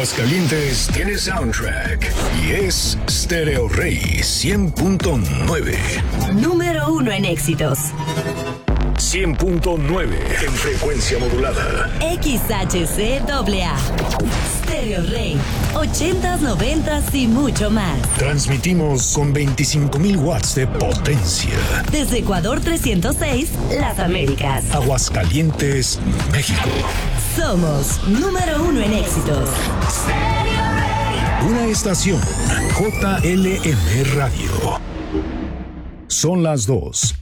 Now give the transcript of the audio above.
Aguascalientes tiene soundtrack y es Stereo Rey 100.9. Número 1 en éxitos. 100.9 en frecuencia modulada. XHCAA. Stereo Rey. 80s, 90s y mucho más. Transmitimos con 25,000 watts de potencia. Desde Ecuador 306, Las Américas. Aguascalientes, México. Somos número 1 en éxitos. Una estación JLM Radio. Son las 2